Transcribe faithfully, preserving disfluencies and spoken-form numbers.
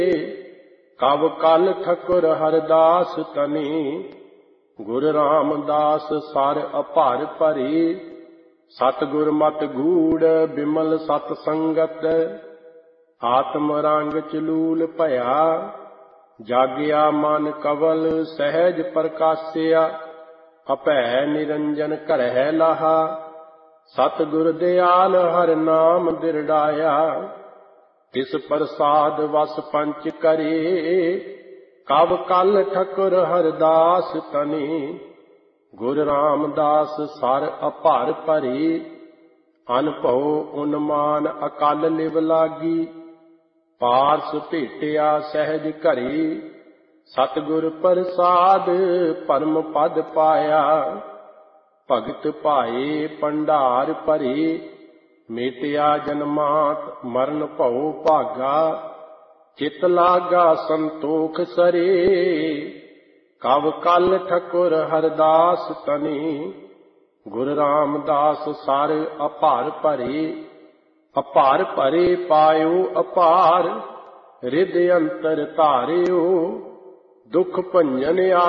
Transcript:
कब कल ठकुर हरदास तनी, गुर रामदास सार अपार भरी। सतगुर मत गूढ़ बिमल सत संगत, आत्म रंग चलूल भया। जाग्या मन कवल सहज प्रकाश्या, अपै निरंजन करह लाहा। सतगुर दयाल हर नाम दिरडाया, तिस प्रसाद वस पंच करे। कब कल ठकुर हरदास तनी, गुर रामदास सर अपार भरी। अनभव उन्मान अकल लिव लागी, पारस भेटिया सहज घरी। सतगुर प्रसाद परम पद पाया, भगत पाए भंडार भरी। मेटिया जन्मात मरण भव भागा, चित लागा संतोख सरे। कब कल ठकुर हरदास तनी, गुर रामदास सार अपार भरी। अपार भरे पायो अपार, रिद अंतर धारियो। दुख भंजन